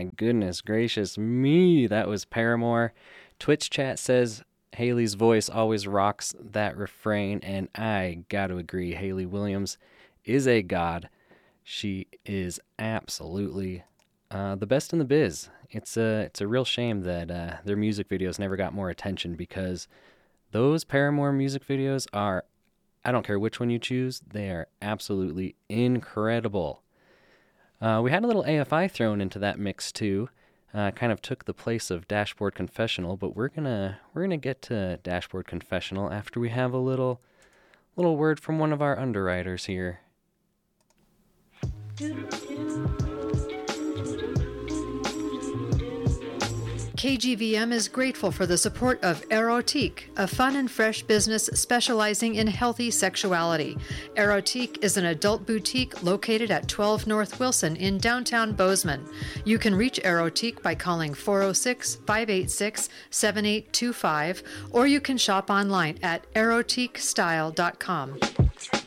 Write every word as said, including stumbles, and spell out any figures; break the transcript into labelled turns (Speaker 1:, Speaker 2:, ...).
Speaker 1: my goodness gracious me. That was Paramore. Twitch chat says Hayley's voice always rocks that refrain, and I got to agree. Hayley Williams is a god. She is absolutely uh, the best in the biz. It's a, it's a real shame that uh, their music videos never got more attention, because those Paramore music videos are, I don't care which one you choose, they are absolutely incredible. Uh, we had a little A F I thrown into that mix too. Uh, kind of took the place of Dashboard Confessional, but we're gonna we're gonna get to Dashboard Confessional after we have a little little word from one of our underwriters here.
Speaker 2: K G V M is grateful for the support of Erotique, a fun and fresh business specializing in healthy sexuality. Erotique is an adult boutique located at twelve North Wilson in downtown Bozeman. You can reach Erotique by calling four oh six, five eight six, seven eight two five, or you can shop online at erotique style dot com.